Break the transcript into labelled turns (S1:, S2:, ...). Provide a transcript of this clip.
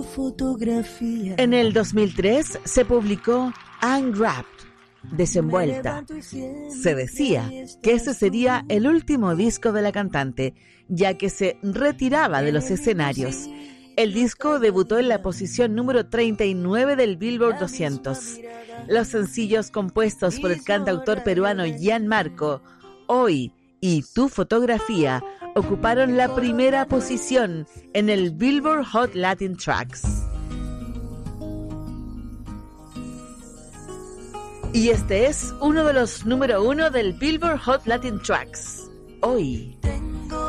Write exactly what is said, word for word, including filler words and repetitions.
S1: Fotografía.
S2: En el dos mil tres se publicó Unwrapped, desenvuelta. Se decía que ese sería el último disco de la cantante, ya que se retiraba de los escenarios. El disco debutó en la posición número treinta y nueve del Billboard doscientos. Los sencillos compuestos por el cantautor peruano Gianmarco, Hoy y Tu Fotografía, ocuparon la primera posición en el Billboard Hot Latin Tracks. Y este es uno de los número uno del Billboard Hot Latin Tracks, Hoy.